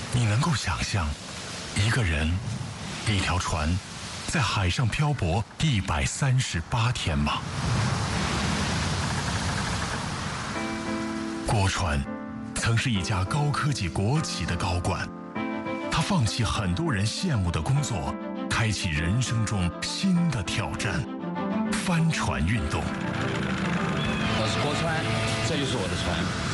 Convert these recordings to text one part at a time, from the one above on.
你能够想象一个人、一条船在海上漂泊138天吗？郭川曾是一家高科技国企的高管，他放弃很多人羡慕的工作，开启人生中新的挑战——帆船运动。 我是郭川，这就是我的船。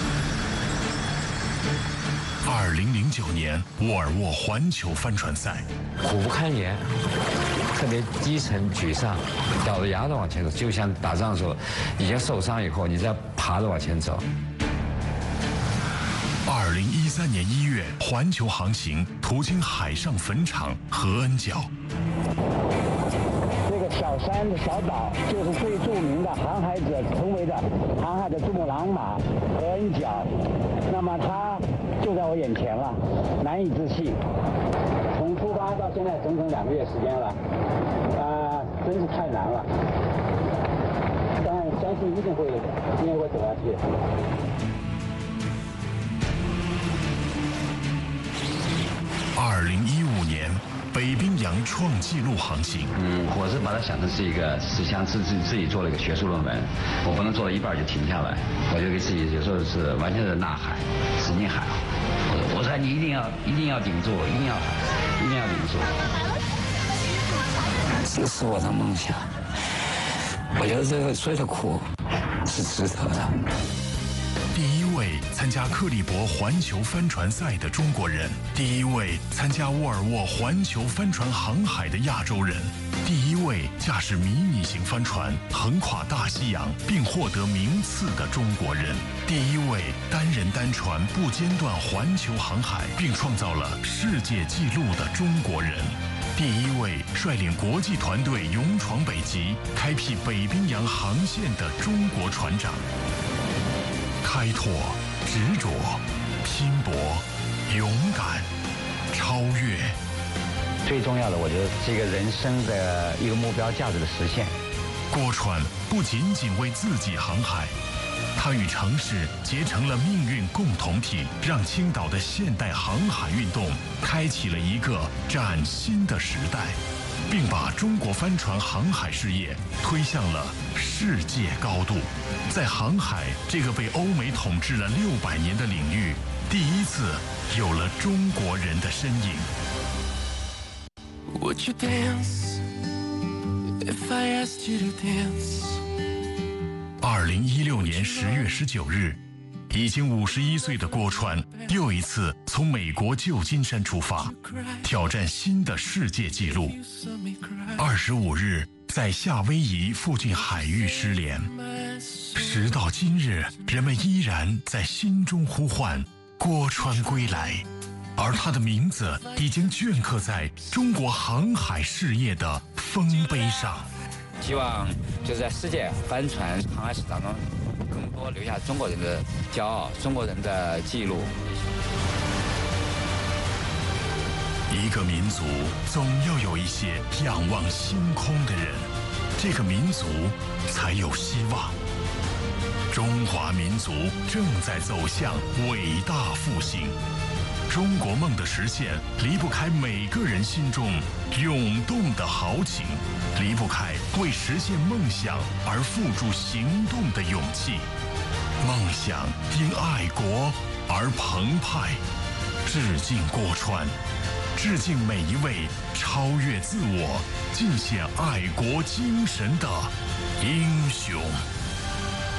2009年沃尔沃环球帆船赛， 苦不堪言，特别低沉沮丧，咬着牙的往前走，就像打仗的时候，已经受伤以后，你再爬着往前走。 2013年1月，环球航行途经海上坟场和恩角。 这个小山的小岛就是最著名的航海者成为的航海的珠穆朗玛和恩角，那么它就在我眼前了，难以置信。从出发到现在整整2个月时间了，真是太难了。但相信一定会走下去。 2015年，北冰洋创纪录航行。 我是把它想成是一个，是像自己做了一个学术论文，我不能做到一半就停下来，我就给自己有时候是完全是呐喊，使劲喊，我说你一定要顶住，一定要顶住。这是我的梦想，我觉得这个所有的苦是值得的。 第1位参加克利伯环球帆船赛的中国人，第1位参加沃尔沃环球帆船航海的亚洲人，第1位驾驶迷你型帆船横跨大西洋并获得名次的中国人，第1位单人单船不间断环球航海并创造了世界纪录的中国人，第1位率领国际团队勇闯北极开辟北冰洋航线的中国船长。开拓、执着、拼搏、勇敢、超越， 最重要的，我觉得这个人生的一个目标价值的实现。 郭川不仅仅为自己航海，他与城市结成了命运共同体，让青岛的现代航海运动开启了一个崭新的时代，并把中国帆船航海事业推向了世界高度。在航海这个被欧美统治了600年的领域，第一次有了中国人的身影。 Would you dance if I asked you to dance? 2016年10月19日，已经51岁的郭川又一次从美国旧金山出发，挑战新的世界纪录。25日，在夏威夷附近海域失联。时到今日，人们依然在心中呼唤郭川归来，而他的名字已经镌刻在中国航海事业的丰碑上。 希望就是在世界帆船航海史当中，更多留下中国人的骄傲，中国人的记录。 一个民族总要有一些仰望星空的人，这个民族才有希望。中华民族正在走向伟大复兴，中国梦的实现离不开每个人心中涌动的豪情，离不开为实现梦想而付诸行动的勇气。梦想因爱国而澎湃。致敬郭川，致敬每一位超越自我、尽显爱国精神的英雄。